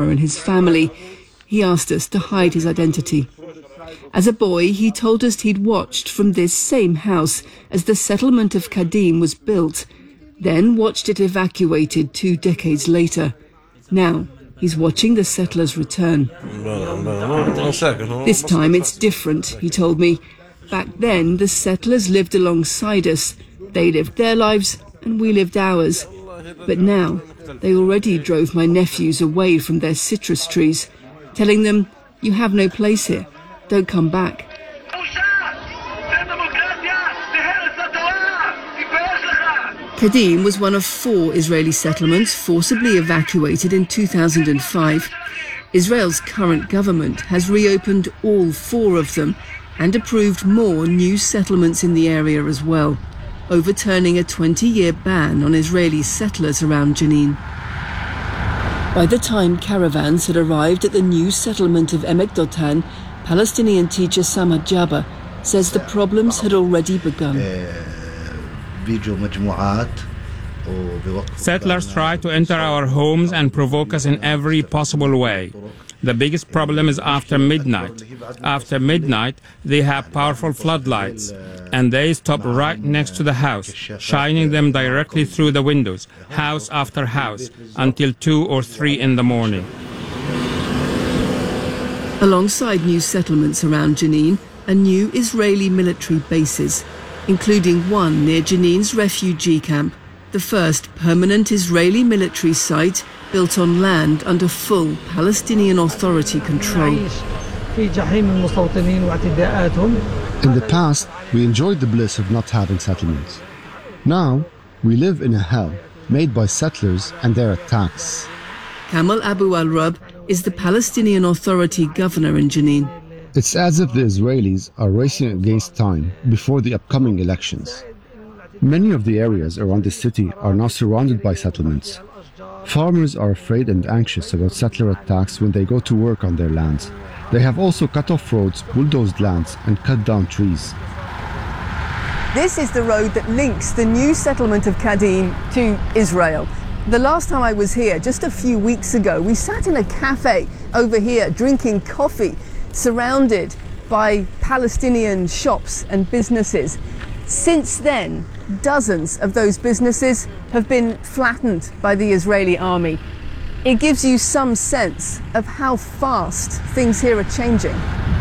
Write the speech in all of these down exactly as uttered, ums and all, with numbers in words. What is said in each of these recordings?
Omar and his family. He asked us to hide his identity. As a boy, he told us he'd watched from this same house as the settlement of Kadim was built, then watched it evacuated two decades later. Now, he's watching the settlers return. This time it's different, he told me. Back then, the settlers lived alongside us. They lived their lives and we lived ours. But now, they already drove my nephews away from their citrus trees, telling them, "You have no place here. Don't come back." Kadim was one of four Israeli settlements forcibly evacuated in two thousand five. Israel's current government has reopened all four of them and approved more new settlements in the area as well, overturning a twenty-year ban on Israeli settlers around Jenin. By the time caravans had arrived at the new settlement of Emek Dotan, Palestinian teacher Samad Jabba says the problems had already begun. Settlers try to enter our homes and provoke us in every possible way. The biggest problem is after midnight. After midnight, they have powerful floodlights, and they stop right next to the house, shining them directly through the windows, house after house, until two or three in the morning. Alongside new settlements around Jenin are new Israeli military bases, including one near Jenin's refugee camp, the first permanent Israeli military site built on land under full Palestinian Authority control. In the past, we enjoyed the bliss of not having settlements. Now, we live in a hell made by settlers and their attacks. Kamal Abu al-Rab is the Palestinian Authority governor in Jenin. It's as if the Israelis are racing against time before the upcoming elections. Many of the areas around the city are now surrounded by settlements. Farmers are afraid and anxious about settler attacks when they go to work on their lands. They have also cut off roads, bulldozed lands, and cut down trees. This is the road that links the new settlement of Kadim to Israel. The last time I was here, just a few weeks ago, we sat in a cafe over here drinking coffee, surrounded by Palestinian shops and businesses. Since then, dozens of those businesses have been flattened by the Israeli army. It gives you some sense of how fast things here are changing.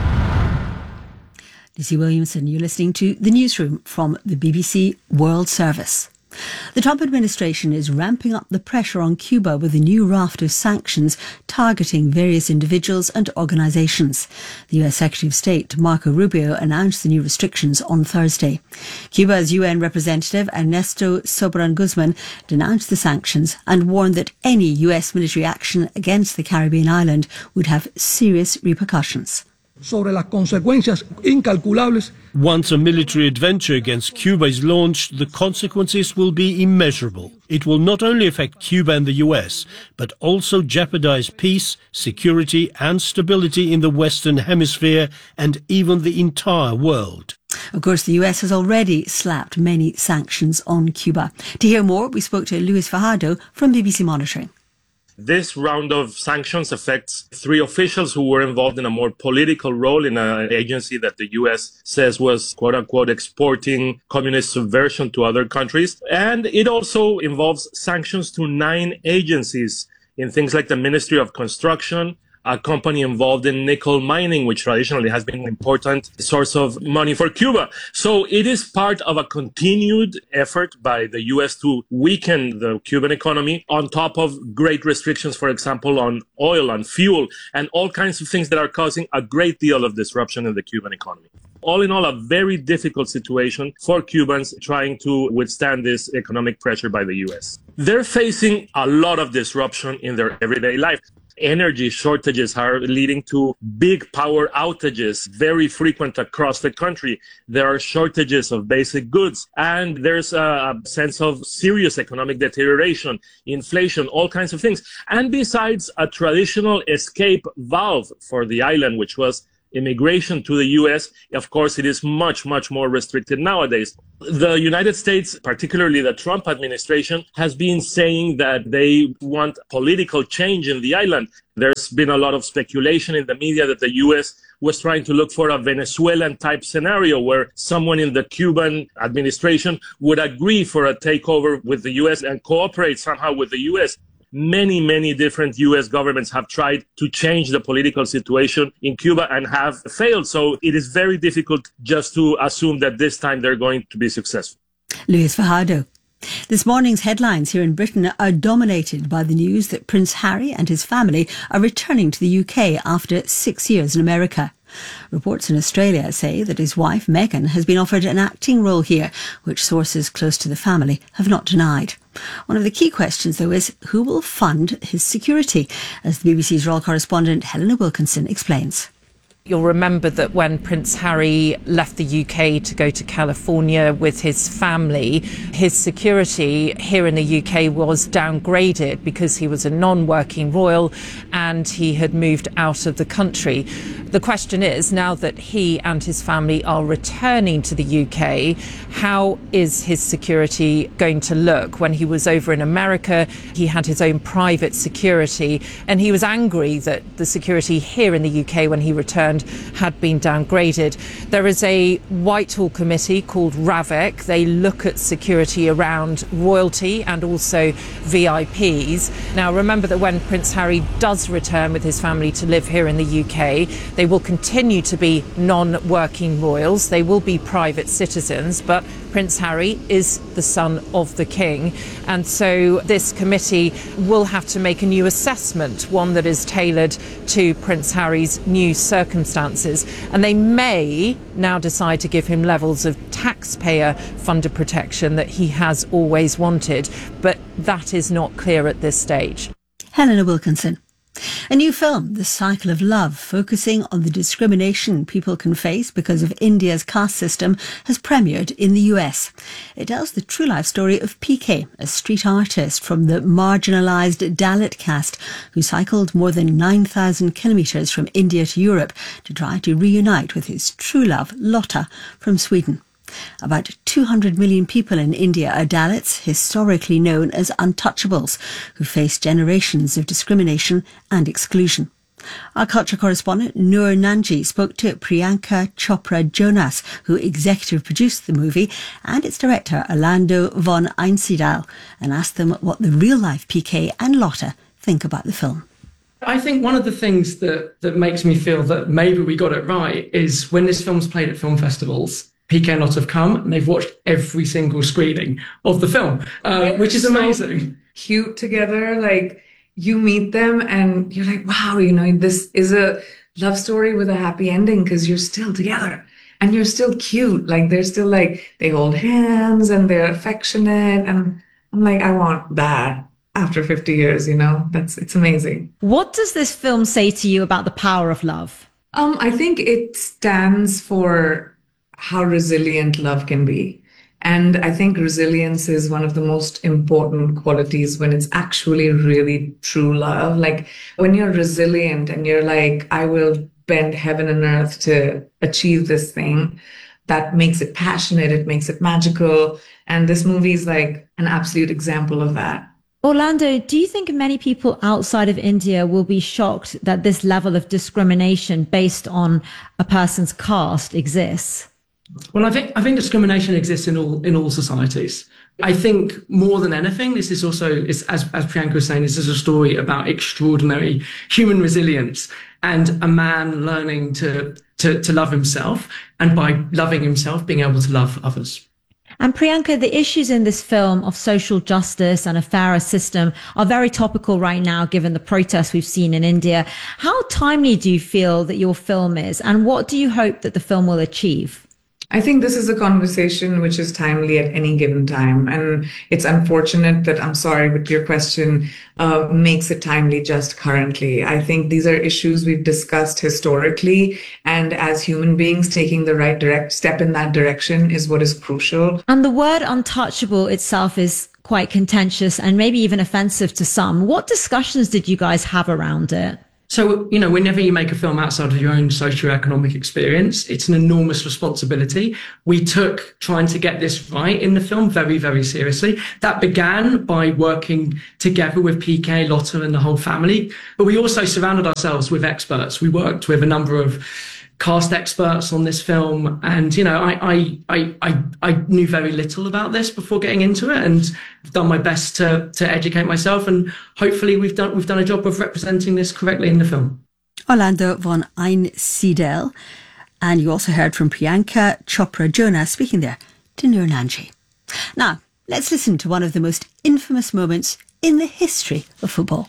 Lucy Williamson, you're listening to The Newsroom from the B B C World Service. The Trump administration is ramping up the pressure on Cuba with a new raft of sanctions targeting various individuals and organizations. The U S Secretary of State Marco Rubio announced the new restrictions on Thursday. Cuba's U N representative Ernesto Sobran Guzman denounced the sanctions and warned that any U S military action against the Caribbean island would have serious repercussions. Sobre las consecuencias incalculables. Once a military adventure against Cuba is launched, the consequences will be immeasurable. It will not only affect Cuba and the U S, but also jeopardize peace, security and stability in the Western Hemisphere and even the entire world. Of course, the U S has already slapped many sanctions on Cuba. To hear more, we spoke to Luis Fajardo from B B C Monitoring. This round of sanctions affects three officials who were involved in a more political role in an agency that the U S says was, quote unquote, exporting communist subversion to other countries. And it also involves sanctions to nine agencies in things like the Ministry of Construction, a company involved in nickel mining, which traditionally has been an important source of money for Cuba. So it is part of a continued effort by the U S to weaken the Cuban economy, on top of great restrictions, for example, on oil, on fuel, and all kinds of things that are causing a great deal of disruption in the Cuban economy. All in all, a very difficult situation for Cubans trying to withstand this economic pressure by the U S. They're facing a lot of disruption in their everyday life. Energy shortages are leading to big power outages, very frequent across the country. There are shortages of basic goods, and there's a sense of serious economic deterioration, inflation, all kinds of things. And besides, a traditional escape valve for the island, which was immigration to the U S. Of course, it is much, much more restricted nowadays. The United States, particularly the Trump administration, has been saying that they want political change in the island. There's been a lot of speculation in the media that the U S was trying to look for a Venezuelan type scenario where someone in the Cuban administration would agree for a takeover with the U S and cooperate somehow with the U S. Many, many different U S governments have tried to change the political situation in Cuba and have failed. So it is very difficult just to assume that this time they're going to be successful. Luis Fajardo. This morning's headlines here in Britain are dominated by the news that Prince Harry and his family are returning to the U K after six years in America. Reports in Australia say that his wife Meghan has been offered an acting role here, which sources close to the family have not denied. One of the key questions, though, is who will fund his security, as the B B C's royal correspondent Helena Wilkinson explains. You'll remember that when Prince Harry left the U K to go to California with his family, his security here in the U K was downgraded because he was a non-working royal and he had moved out of the country. The question is, now that he and his family are returning to the U K, how is his security going to look? When he was over in America, he had his own private security, and he was angry that the security here in the U K when he returned had been downgraded. There is a Whitehall committee called RAVEC. They look at security around royalty and also V I Ps. Now, remember that when Prince Harry does return with his family to live here in the U K, they will continue to be non-working royals. They will be private citizens, but Prince Harry is the son of the King, and so this committee will have to make a new assessment, one that is tailored to Prince Harry's new circumstances, and they may now decide to give him levels of taxpayer-funded protection that he has always wanted, but that is not clear at this stage. Helena Wilkinson. A new film, The Cycle of Love, focusing on the discrimination people can face because of India's caste system, has premiered in the U S. It tells the true life story of P K, a street artist from the marginalised Dalit caste who cycled more than nine thousand kilometres from India to Europe to try to reunite with his true love, Lotta, from Sweden. About two hundred million people in India are Dalits, historically known as untouchables, who face generations of discrimination and exclusion. Our culture correspondent Noor Nanji spoke to Priyanka Chopra Jonas, who executive produced the movie, and its director Orlando von Einsiedel, and asked them what the real-life P K and Lotta think about the film. I think one of the things that, that makes me feel that maybe we got it right is when this film's played at film festivals, P K and Lotta have come and they've watched every single screening of the film, uh, which is amazing. Cute together, like you meet them and you're like, wow, you know, this is a love story with a happy ending because you're still together and you're still cute. Like they're still like, they hold hands and they're affectionate. And I'm like, I want that after fifty years, you know, that's, it's amazing. What does this film say to you about the power of love? Um, I think it stands for how resilient love can be. And I think resilience is one of the most important qualities when it's actually really true love. Like when you're resilient and you're like, I will bend heaven and earth to achieve this thing, that makes it passionate, it makes it magical. And this movie is like an absolute example of that. Orlando, do you think many people outside of India will be shocked that this level of discrimination based on a person's caste exists? Well, I think I think discrimination exists in all in all societies. I think more than anything, this is also, it's, as as Priyanka was saying, this is a story about extraordinary human resilience and a man learning to to to love himself, and by loving himself, being able to love others. And Priyanka, the issues in this film of social justice and a fairer system are very topical right now, given the protests we've seen in India. How timely do you feel that your film is, and what do you hope that the film will achieve? I think this is a conversation which is timely at any given time. And it's unfortunate that, I'm sorry, but your question uh, makes it timely just currently. I think these are issues we've discussed historically. And as human beings, taking the right direct step in that direction is what is crucial. And the word untouchable itself is quite contentious and maybe even offensive to some. What discussions did you guys have around it? So, you know, whenever you make a film outside of your own socioeconomic experience, it's an enormous responsibility. We took trying to get this right in the film very, very seriously. That began by working together with P K, Lotte and the whole family. But we also surrounded ourselves with experts. We worked with a number of cast experts on this film. And, you know, I, I, I, I, I knew very little about this before getting into it, and I've done my best to, to educate myself. And hopefully we've done, we've done a job of representing this correctly in the film. Orlando von Einsiedel. And you also heard from Priyanka Chopra Jonah speaking there to Noor Nanji. Now, let's listen to one of the most infamous moments in the history of football.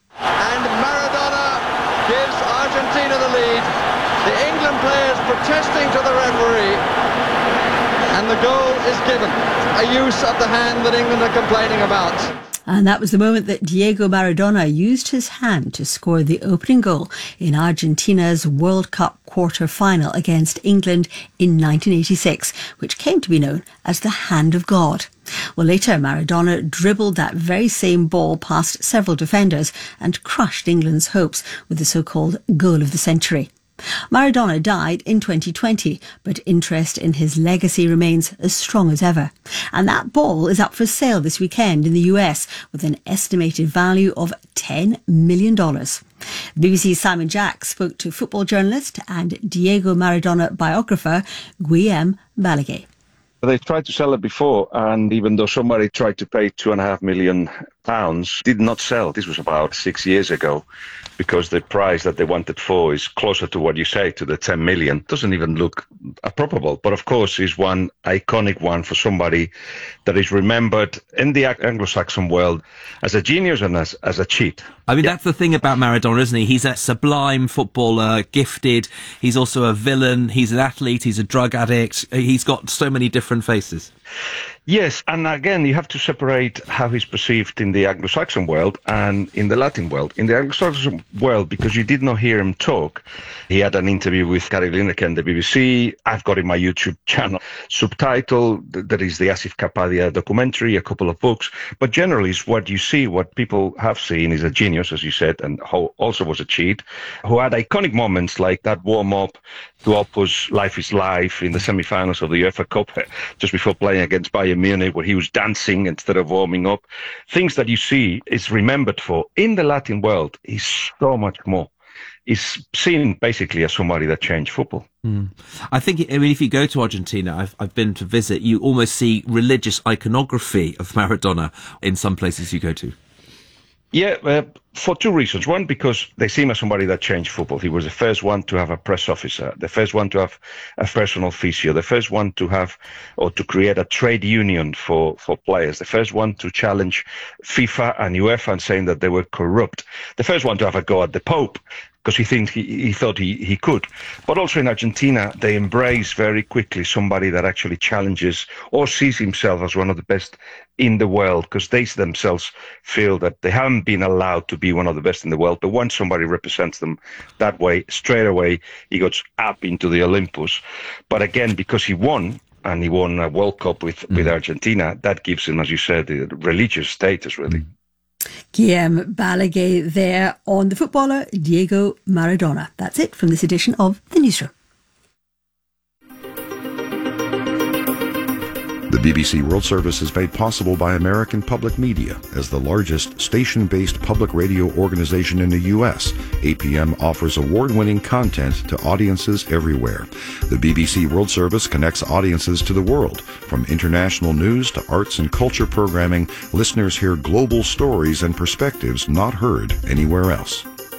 And Maradona gives Argentina the lead. The England players protesting to the referee, and the goal is given. A use of the hand that England are complaining about. And that was the moment that Diego Maradona used his hand to score the opening goal in Argentina's World Cup quarter-final against England in nineteen eighty-six, which came to be known as the Hand of God. Well, later Maradona dribbled that very same ball past several defenders and crushed England's hopes with the so-called goal of the century. Maradona died in twenty twenty, but interest in his legacy remains as strong as ever. And that ball is up for sale this weekend in the U S with an estimated value of ten million dollars. B B C's Simon Jack spoke to football journalist and Diego Maradona biographer Guillem Balaguer. They tried to sell it before, and even though somebody tried to pay two and a half million pounds, did not sell. This was about six years ago, because the price that they wanted for is closer to what you say, to the ten million. Doesn't even look probable, but of course is one iconic one for somebody that is remembered in the Anglo-Saxon world as a genius and as, as a cheat. I mean, yeah. That's the thing about Maradona, isn't he? He's a sublime footballer, gifted. He's also a villain. He's an athlete. He's a drug addict. He's got so many different faces. Yes, and again, you have to separate how he's perceived in the Anglo-Saxon world and in the Latin world. In the Anglo-Saxon world, because you did not hear him talk, he had an interview with Gary Lineker on the B B C. I've got in my YouTube channel subtitle, that is the Asif Kapadia documentary, a couple of books. But generally, it's what you see, what people have seen is a genius, as you said, and who also was a cheat, who had iconic moments like that warm-up to Opus Life is Life in the semi-finals of the UEFA Cup, just before playing against Bayern Munich, where he was dancing instead of warming up. Things that you see is remembered for. In the Latin world, is so much more. Is seen basically as somebody that changed football. Mm. I think, I mean, if you go to Argentina, I've, I've been to visit, you almost see religious iconography of Maradona in some places you go to. Yeah, uh, for two reasons. One, because they see him as somebody that changed football. He was the first one to have a press officer, the first one to have a personal physio, the first one to have or to create a trade union for, for players, the first one to challenge FIFA and UEFA and saying that they were corrupt, the first one to have a go at the Pope, because he thinks he, he thought he, he could. But also in Argentina, they embrace very quickly somebody that actually challenges or sees himself as one of the best in the world, because they themselves feel that they haven't been allowed to be one of the best in the world. But once somebody represents them that way, straight away, he goes up into the Olympus. But again, because he won, and he won a World Cup with, mm. with Argentina, that gives him, as you said, the religious status, really. Mm. Guillem Balaguer there on the footballer Diego Maradona. That's it from this edition of The Newsroom. The B B C World Service is made possible by American Public Media. As the largest station-based public radio organization in the U S, A P M offers award-winning content to audiences everywhere. The B B C World Service connects audiences to the world. From international news to arts and culture programming, listeners hear global stories and perspectives not heard anywhere else.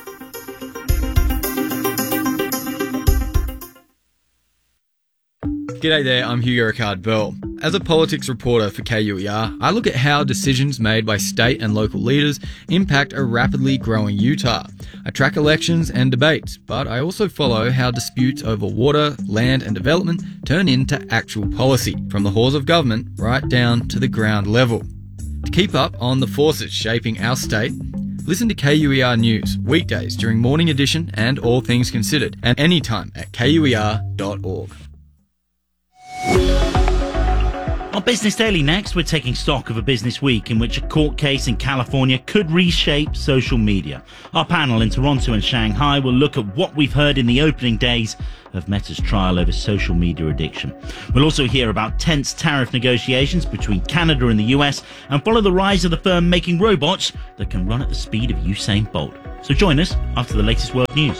G'day there, I'm Hugo Ricard-Bell. As a politics reporter for K U E R, I look at how decisions made by state and local leaders impact a rapidly growing Utah. I track elections and debates, but I also follow how disputes over water, land and development turn into actual policy, from the halls of government right down to the ground level. To keep up on the forces shaping our state, listen to K U E R News weekdays during Morning Edition and All Things Considered, and anytime at K U E R dot org. On Business Daily next, we're taking stock of a business week in which a court case in California could reshape social media. Our panel in Toronto and Shanghai will look at what we've heard in the opening days of Meta's trial over social media addiction. We'll also hear about tense tariff negotiations between Canada and the U S and follow the rise of the firm making robots that can run at the speed of Usain Bolt. So join us after the latest world news.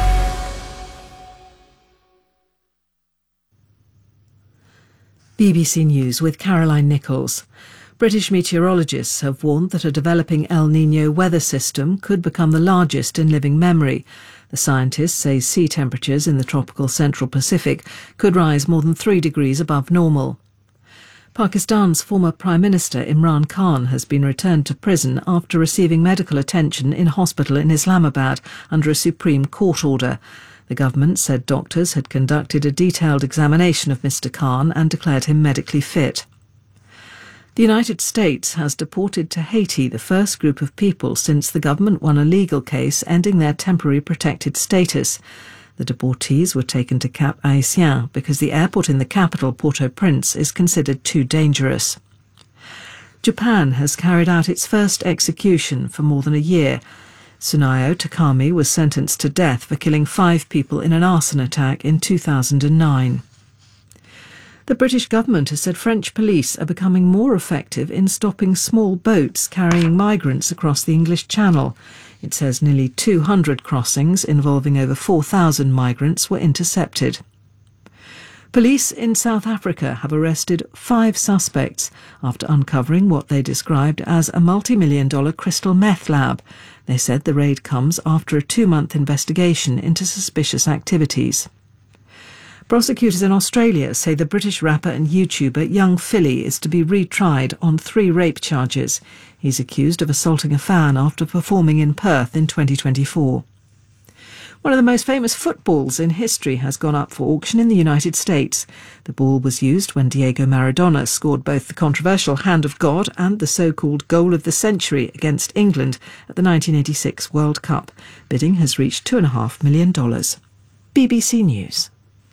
B B C News with Caroline Nichols. British meteorologists have warned that a developing El Niño weather system could become the largest in living memory. The scientists say sea temperatures in the tropical Central Pacific could rise more than three degrees above normal. Pakistan's former Prime Minister Imran Khan has been returned to prison after receiving medical attention in hospital in Islamabad under a Supreme Court order. The government said doctors had conducted a detailed examination of Mister Khan and declared him medically fit. The United States has deported to Haiti the first group of people since the government won a legal case ending their temporary protected status. The deportees were taken to Cap Haitien because the airport in the capital, Port-au-Prince, is considered too dangerous. Japan has carried out its first execution for more than a year. Tsunayo Takami was sentenced to death for killing five people in an arson attack in two thousand nine. The British government has said French police are becoming more effective in stopping small boats carrying migrants across the English Channel. It says nearly two hundred crossings involving over four thousand migrants were intercepted. Police in South Africa have arrested five suspects after uncovering what they described as a multi-million dollar crystal meth lab. They said the raid comes after a two-month investigation into suspicious activities. Prosecutors in Australia say the British rapper and YouTuber Young Philly is to be retried on three rape charges. He's accused of assaulting a fan after performing in Perth in twenty twenty-four. One of the most famous footballs in history has gone up for auction in the United States. The ball was used when Diego Maradona scored both the controversial Hand of God and the so-called Goal of the Century against England at the nineteen eighty-six World Cup. Bidding has reached two and a half million dollars. B B C News.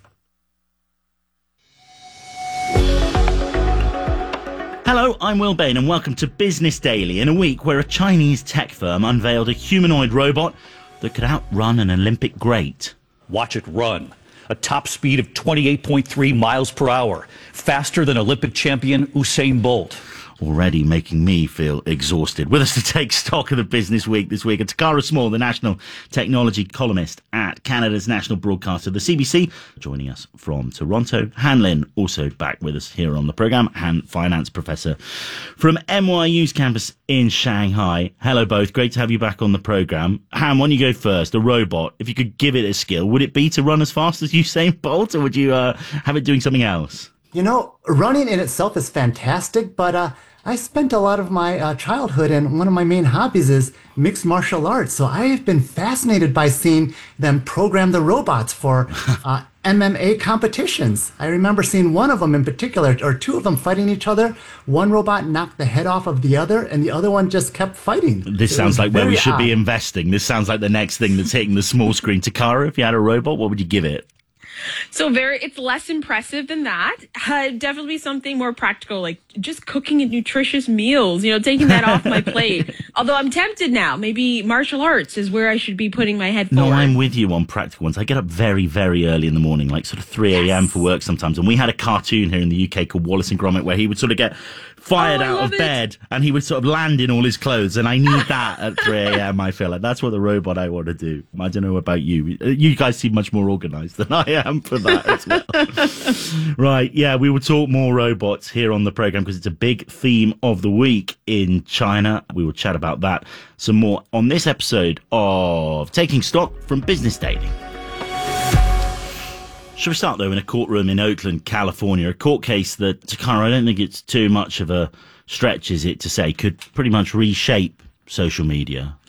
Hello, I'm Will Bain and welcome to Business Daily in a week where a Chinese tech firm unveiled a humanoid robot that could outrun an Olympic great. Watch it run. A top speed of twenty-eight point three miles per hour. Faster than Olympic champion Usain Bolt. Already making me feel exhausted. With us to take stock of the business week this week are Takara Small, the national technology columnist at Canada's national broadcaster, the C B C, joining us from Toronto. Han Lin, also back with us here on the programme, Han, finance professor from N Y U's campus in Shanghai. Hello both, great to have you back on the programme. Han, why don't you go first? A robot, if you could give it a skill, would it be to run as fast as Usain Bolt, or would you uh, have it doing something else? You know, running in itself is fantastic, but uh, I spent a lot of my uh, childhood, and one of my main hobbies is mixed martial arts. So I have been fascinated by seeing them program the robots for uh, M M A competitions. I remember seeing one of them in particular, or two of them fighting each other. One robot knocked the head off of the other, and the other one just kept fighting. This it sounds like where we should odd. be investing. This sounds like the next thing that's hitting the small screen. Takara, if you had a robot, what would you give it? So very, it's less impressive than that. Uh, definitely something more practical, like just cooking nutritious meals, you know, taking that off my plate. Although I'm tempted now. Maybe martial arts is where I should be putting my head forward. No, I'm with you on practical ones. I get up very, very early in the morning, like sort of three a.m. yes. for work sometimes. And we had a cartoon here in the U K called Wallace and Gromit where he would sort of get fired oh, out of it. bed and he would sort of land in all his clothes. And I need that at three a.m. I feel like that's what the robot I want to do. I don't know about you. You guys seem much more organised than I am for that as well. Right, yeah, we will talk more robots here on the programme because it's a big theme of the week in China. We will chat about that some more on this episode of Taking Stock from Business Daily. Shall we start, though, in a courtroom in Oakland, California, a court case that, Takara, I don't think it's too much of a stretch, is it, to say, could pretty much reshape social media.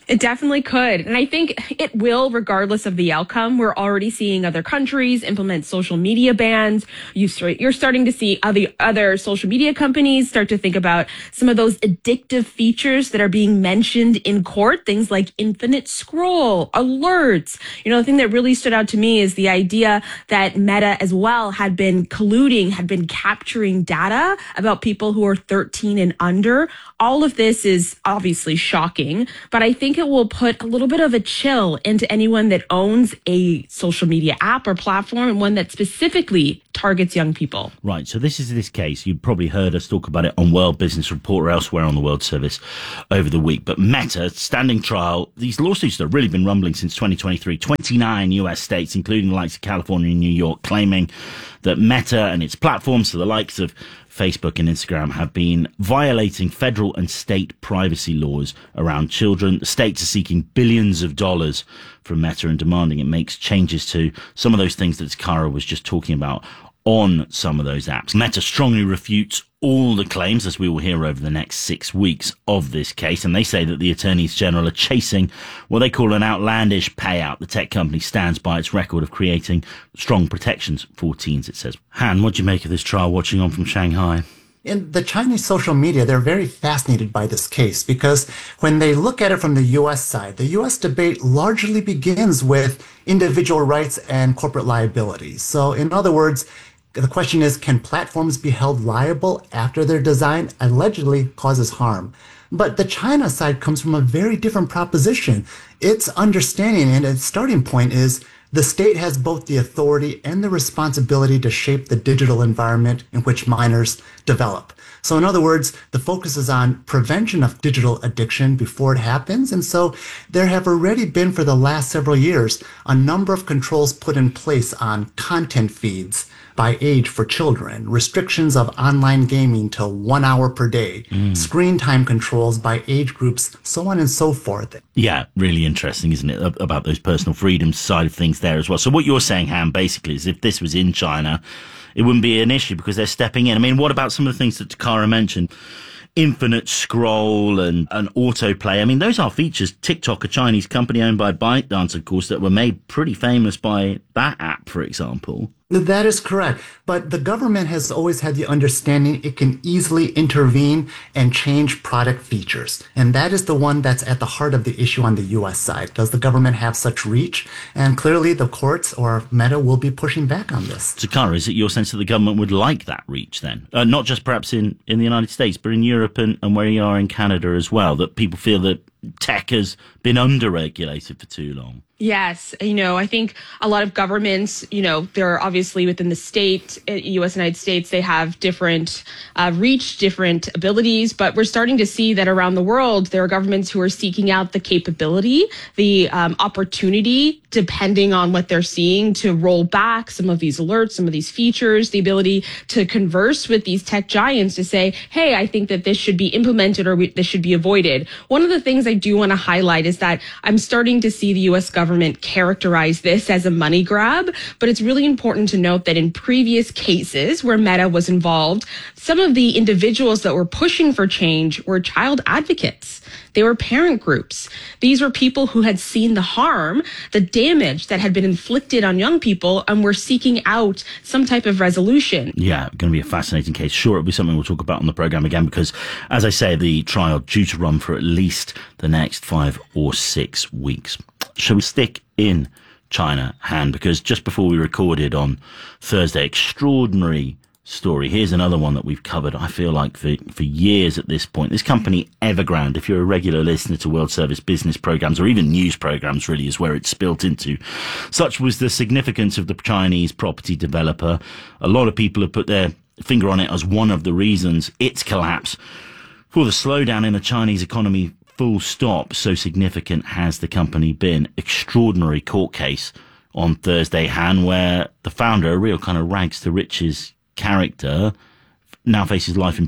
It definitely could. And I think it will, regardless of the outcome. We're already seeing other countries implement social media bans. You start, you're starting to see other, other social media companies start to think about some of those addictive features that are being mentioned in court, things like infinite scroll, alerts. You know, the thing that really stood out to me is the idea that Meta as well had been colluding, had been capturing data about people who are thirteen and under. All of this is obviously shocking, but I think it will put a little bit of a chill into anyone that owns a social media app or platform, and one that specifically targets young people. Right, so this is this case. You've probably heard us talk about it on World Business Report or elsewhere on the World Service over the week. But Meta, standing trial, these lawsuits have really been rumbling since twenty twenty-three. twenty-nine U S states, including the likes of California and New York, claiming that Meta and its platforms, so the likes of Facebook and Instagram, have been violating federal and state privacy laws around children. The states are seeking billions of dollars from Meta and demanding it makes changes to some of those things that Kara was just talking about on some of those apps. Meta strongly refutes all the claims, as we will hear over the next six weeks of this case, and they say that the attorneys general are chasing what they call an outlandish payout. The tech company stands by its record of creating strong protections for teens, it says. Han, what do you make of this trial watching on from Shanghai? In the Chinese social media, they're very fascinated by this case because when they look at it from the U S side, the U S debate largely begins with individual rights and corporate liability. So in other words, the question is, can platforms be held liable after their design allegedly causes harm? But the China side comes from a very different proposition. Its understanding and its starting point is the state has both the authority and the responsibility to shape the digital environment in which minors develop. So in other words, the focus is on prevention of digital addiction before it happens. And so there have already been, for the last several years, a number of controls put in place on content feeds by age for children, restrictions of online gaming to one hour per day, mm. screen time controls by age groups, so on and so forth. Yeah, really interesting, isn't it, about those personal freedoms side of things there as well. So what you're saying, Han, basically, is if this was in China, it wouldn't be an issue because they're stepping in. I mean, what about some of the things that Takara mentioned? Infinite scroll and, and autoplay. I mean, those are features. TikTok, a Chinese company owned by ByteDance, of course, that were made pretty famous by that app, for example. That is correct. But the government has always had the understanding it can easily intervene and change product features. And that is the one that's at the heart of the issue on the U S side. Does the government have such reach? And clearly the courts or Meta will be pushing back on this. Takara, is it your sense that the government would like that reach then? Uh, not just perhaps in, in the United States, but in Europe and, and where you are in Canada as well, that people feel that tech has been under-regulated for too long? Yes. You know, I think a lot of governments, you know, they're obviously within the state, U S United States, they have different uh, reach, different abilities, but we're starting to see that around the world, there are governments who are seeking out the capability, the um, opportunity, depending on what they're seeing, to roll back some of these alerts, some of these features, the ability to converse with these tech giants to say, hey, I think that this should be implemented or we, this should be avoided. One of the things I do want to highlight is that I'm starting to see the U S government government characterize this as a money grab, but it's really important to note that in previous cases where Meta was involved, some of the individuals that were pushing for change were child advocates. They were parent groups. These were people who had seen the harm, the damage that had been inflicted on young people, and were seeking out some type of resolution. Yeah, going to be a fascinating case. Sure, it'll be something we'll talk about on the programme again because, as I say, the trial due to run for at least the next five or six weeks. Shall we stick in China, Han? Because just before we recorded on Thursday, extraordinary story. Here's another one that we've covered, I feel like, for, for years at this point. This company, Evergrande, if you're a regular listener to World Service business programs or even news programs, really is where it's built into. Such was the significance of the Chinese property developer. A lot of people have put their finger on it as one of the reasons its collapse. For the slowdown in the Chinese economy, full stop, so significant has the company been. Extraordinary court case on Thursday, Han, where the founder, a real kind of rags to riches character, now faces life in prison.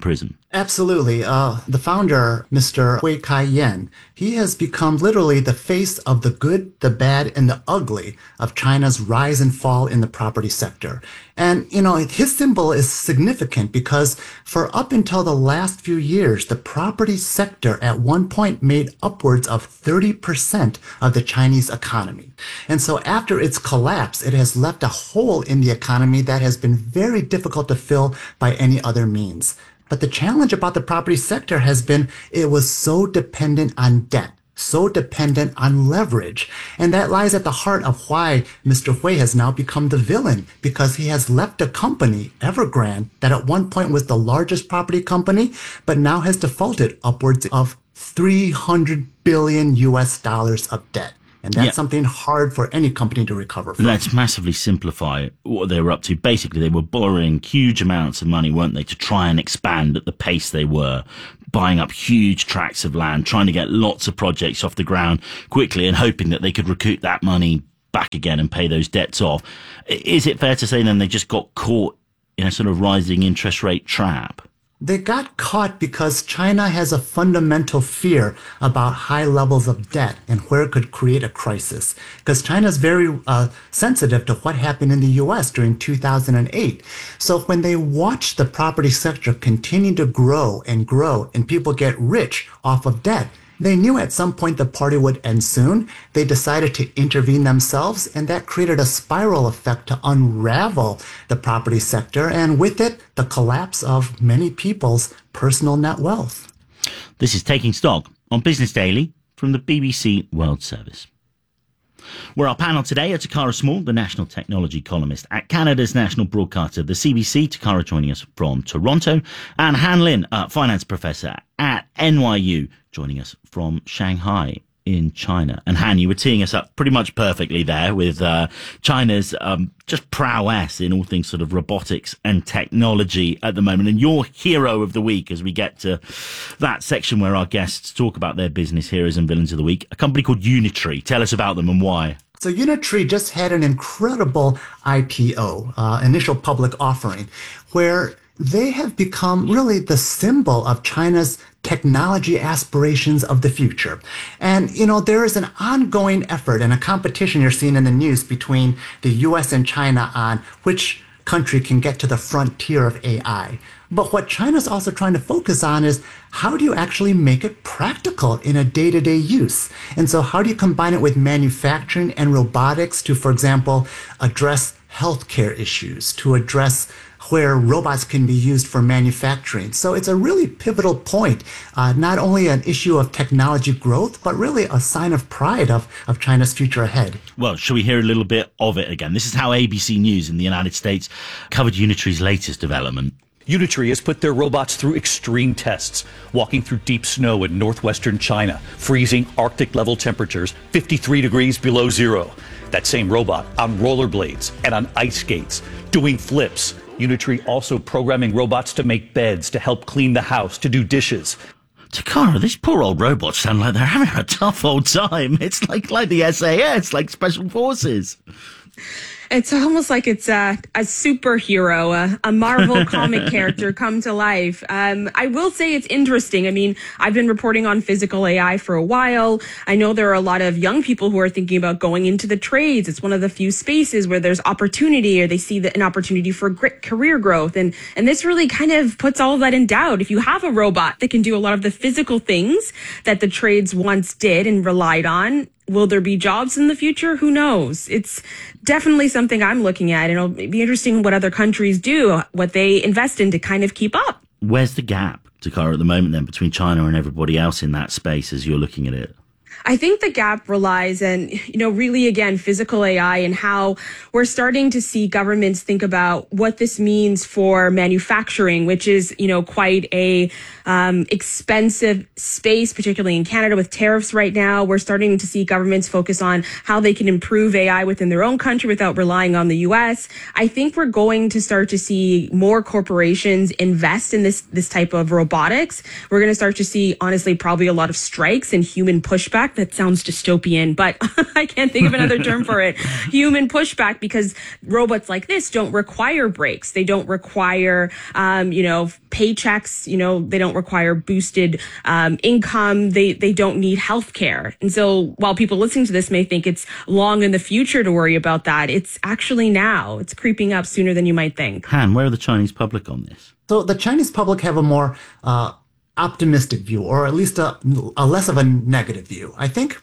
Absolutely. Uh, the founder, Mister Hui Kai-yen, he has become literally the face of the good, the bad, and the ugly of China's rise and fall in the property sector. And, you know, his symbol is significant because for up until the last few years, the property sector at one point made upwards of thirty percent of the Chinese economy. And so after its collapse, it has left a hole in the economy that has been very difficult to fill by any other means. But the challenge about the property sector has been it was so dependent on debt, so dependent on leverage. And that lies at the heart of why Mister Hui has now become the villain, because he has left a company, Evergrande, that at one point was the largest property company, but now has defaulted upwards of three hundred billion U S dollars of debt. And that's yeah. something hard for any company to recover from. Let's massively simplify what they were up to. Basically, they were borrowing huge amounts of money, weren't they, to try and expand at the pace they were, buying up huge tracts of land, trying to get lots of projects off the ground quickly and hoping that they could recoup that money back again and pay those debts off. Is it fair to say then they just got caught in a sort of rising interest rate trap? They got caught because China has a fundamental fear about high levels of debt and where it could create a crisis. Because China is very uh, sensitive to what happened in the U S during two thousand eight. So when they watch the property sector continue to grow and grow and people get rich off of debt, they knew at some point the party would end soon. They decided to intervene themselves, and that created a spiral effect to unravel the property sector, and with it, the collapse of many people's personal net wealth. This is Taking Stock on Business Daily from the B B C World Service. Where our panel today are Takara Small, the national technology columnist at Canada's national broadcaster, the C B C. Takara joining us from Toronto, and Han Lin, uh, finance professor at N Y U, joining us from Shanghai in China. And Han, you were teeing us up pretty much perfectly there with uh, China's um, just prowess in all things sort of robotics and technology at the moment. And your hero of the week, as we get to that section where our guests talk about their business heroes and villains of the week, a company called Unitree. Tell us about them and why. So Unitree just had an incredible I P O, uh, initial public offering, where they have become really the symbol of China's technology aspirations of the future. And, you know, there is an ongoing effort and a competition you're seeing in the news between the U S and China on which country can get to the frontier of A I. But what China's also trying to focus on is how do you actually make it practical in a day-to-day use? And so how do you combine it with manufacturing and robotics to, for example, address healthcare issues, to address where robots can be used for manufacturing. So it's a really pivotal point, uh, not only an issue of technology growth, but really a sign of pride of, of China's future ahead. Well, shall we hear a little bit of it again? This is how A B C News in the United States covered Unitree's latest development. Unitree has put their robots through extreme tests, walking through deep snow in northwestern China, freezing Arctic-level temperatures fifty-three degrees below zero. That same robot on rollerblades and on ice skates, doing flips. Unitree also programming robots to make beds, to help clean the house, to do dishes. Takara, these poor old robots sound like they're having a tough old time. It's like, like the S A S, like Special Forces. It's almost like it's a, a superhero, a, a Marvel comic character come to life. Um, I will say it's interesting. I mean, I've been reporting on physical A I for a while. I know there are a lot of young people who are thinking about going into the trades. It's one of the few spaces where there's opportunity, or they see the, an opportunity for great career growth. And, and this really kind of puts all of that in doubt. If you have a robot that can do a lot of the physical things that the trades once did and relied on, will there be jobs in the future? Who knows? It's definitely something I'm looking at. And it'll be interesting what other countries do, what they invest in to kind of keep up. Where's the gap, Takara, at the moment then between China and everybody else in that space as you're looking at it? I think the gap relies in, you know, really, again, physical A I and how we're starting to see governments think about what this means for manufacturing, which is, you know, quite a um, expensive space, particularly in Canada with tariffs right now. We're starting to see governments focus on how they can improve A I within their own country without relying on the U S. I think we're going to start to see more corporations invest in this, this type of robotics. We're going to start to see, honestly, probably a lot of strikes and human pushback pushback. That sounds dystopian, but I can't think of another term for it. Human pushback, because robots like this don't require breaks. They don't require, um, you know, paychecks. You know, they don't require boosted um, income. They they don't need health care. And so while people listening to this may think it's long in the future to worry about that, it's actually now. It's creeping up sooner than you might think. Han, where are the Chinese public on this? So the Chinese public have a more uh, optimistic view, or at least a, a less of a negative view. I think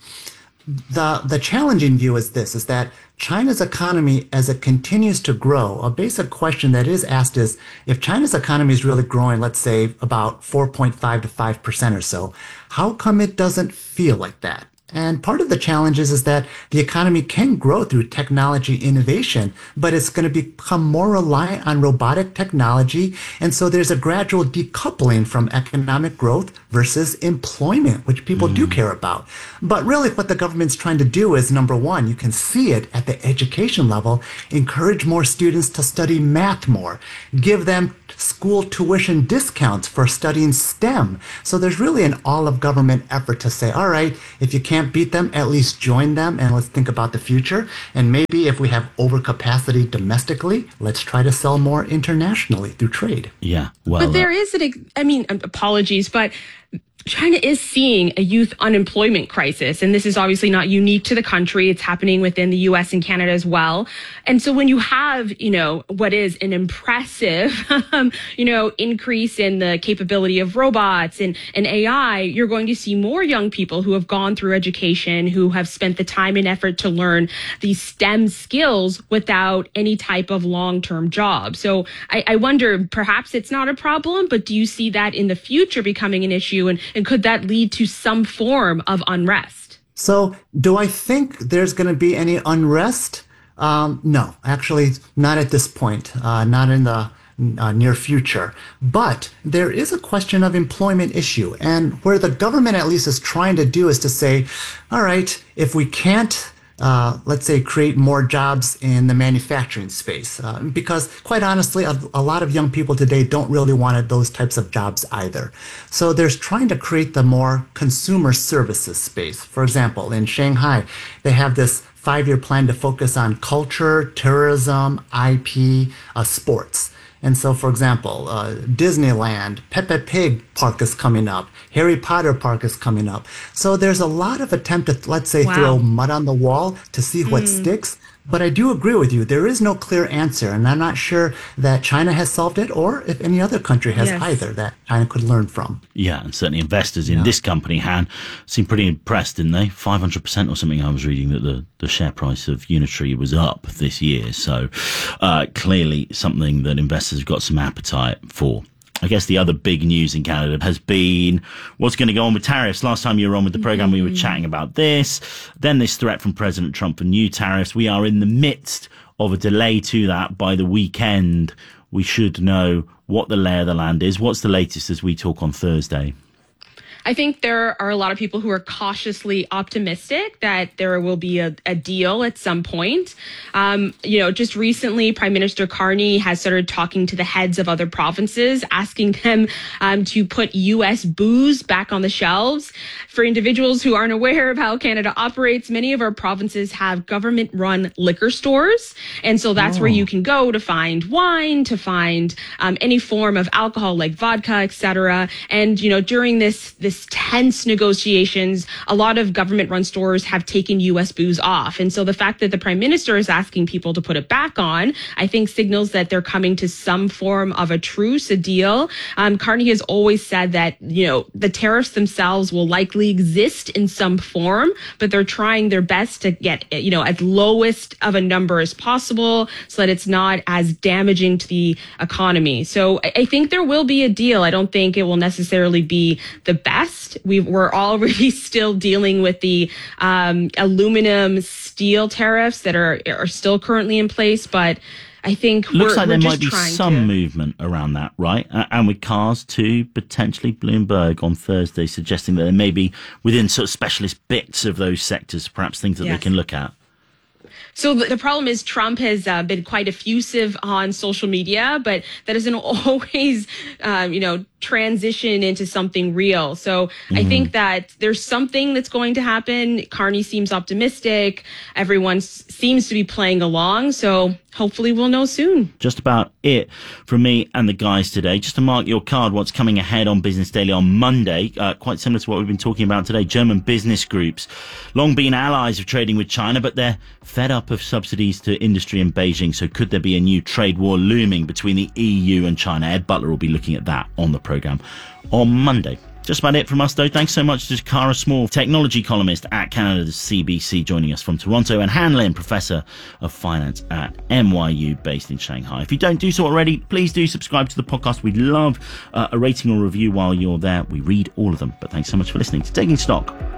the the challenging view is this, is that China's economy, as it continues to grow, a basic question that is asked is, if China's economy is really growing, let's say about four point five to five percent or so, how come it doesn't feel like that? And part of the challenge is, is that the economy can grow through technology innovation, but it's going to become more reliant on robotic technology. And so there's a gradual decoupling from economic growth versus employment, which people mm. do care about. But really what the government's trying to do is, number one, you can see it at the education level, encourage more students to study math more, give them school tuition discounts for studying STEM. So there's really an all-of-government effort to say, all right, if you can't beat them, at least join them, and let's think about the future. And maybe if we have overcapacity domestically, let's try to sell more internationally through trade. Yeah, well, but there uh, is an, I mean, apologies, but China is seeing a youth unemployment crisis, and this is obviously not unique to the country. It's happening within the U S and Canada as well. And so when you have, you know, what is an impressive, um, you know, increase in the capability of robots and, and A I, you're going to see more young people who have gone through education, who have spent the time and effort to learn these STEM skills without any type of long-term job. So I, I wonder, perhaps it's not a problem, but do you see that in the future becoming an issue? And And could that lead to some form of unrest? So do I think there's going to be any unrest? Um, no, actually, not at this point, uh, not in the uh, near future. But there is a question of employment issue. And where the government at least is trying to do is to say, all right, if we can't Uh, let's say, create more jobs in the manufacturing space. Uh, because quite honestly, a, a lot of young people today don't really want those types of jobs either. So there's trying to create the more consumer services space. For example, in Shanghai, they have this five-year plan to focus on culture, tourism, I P, uh, sports. And so, for example, uh, Disneyland, Peppa Pig Park is coming up. Harry Potter Park is coming up. So there's a lot of attempt to, let's say, wow. throw mud on the wall to see what mm. sticks. But I do agree with you. There is no clear answer. And I'm not sure that China has solved it, or if any other country has yes. either that China could learn from. Yeah, and certainly investors in yeah. this company, Han, seem pretty impressed, didn't they? five hundred percent or something I was reading, that the, the share price of Unitree was up this year. So uh, clearly something that investors have got some appetite for. I guess the other big news in Canada has been what's going to go on with tariffs. Last time you were on with the programme, mm-hmm. we were chatting about this. Then this threat from President Trump for new tariffs. We are in the midst of a delay to that. By the weekend, we should know what the lay of the land is. What's the latest as we talk on Thursday? I think there are a lot of people who are cautiously optimistic that there will be a, a deal at some point. Um, you know, just recently, Prime Minister Carney has started talking to the heads of other provinces, asking them um, to put U S booze back on the shelves. For individuals who aren't aware of how Canada operates, many of our provinces have government-run liquor stores. And so that's oh. where you can go to find wine, to find um, any form of alcohol like vodka, et cetera. And, you know, during this, this tense negotiations, a lot of government-run stores have taken U S booze off. And so the fact that the Prime Minister is asking people to put it back on, I think signals that they're coming to some form of a truce, a deal. Um, Carney has always said that, you know, the tariffs themselves will likely exist in some form, but they're trying their best to get, you know, as lowest of a number as possible so that it's not as damaging to the economy. So I, I think there will be a deal. I don't think it will necessarily be the best. We we're already still dealing with the um, aluminum steel tariffs that are are still currently in place, but I think looks we're, like we're there just might be some to... movement around that, right? Uh, and with cars too, potentially Bloomberg on Thursday suggesting that there may be within sort of specialist bits of those sectors, perhaps things that yes. they can look at. So the, the problem is Trump has uh, been quite effusive on social media, but that doesn't always, um, you know, transition into something real. So mm. I think that there's something that's going to happen. Carney seems optimistic. Everyone s- seems to be playing along. So hopefully we'll know soon. Just about it from me and the guys today. Just to mark your card, what's coming ahead on Business Daily on Monday, uh, quite similar to what we've been talking about today. German business groups, long been allies of trading with China, but they're fed up of subsidies to industry in Beijing. So could there be a new trade war looming between the E U and China? Ed Butler will be looking at that on the programme on Monday. Just about it from us, though. Thanks so much to Cara Small, technology columnist at Canada's C B C, joining us from Toronto, and Han Lin, Professor of Finance at N Y U, based in Shanghai. If you don't do so already, please do subscribe to the podcast. We'd love uh, a rating or review while you're there. We read all of them. But thanks so much for listening to Taking Stock